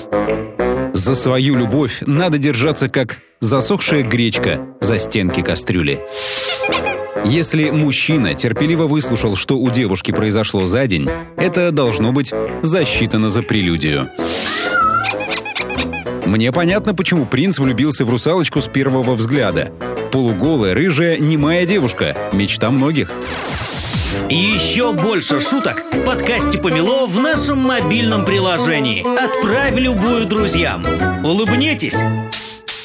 За свою любовь надо держаться, как засохшая гречка за стенки кастрюли. Если мужчина терпеливо выслушал, что у девушки произошло за день, это должно быть засчитано за прелюдию. Мне понятно, почему принц влюбился в русалочку с первого взгляда. Полуголая, рыжая, немая девушка. Мечта многих. И еще больше шуток в подкасте «Помело» в нашем мобильном приложении. Отправь любую друзьям. Улыбнитесь!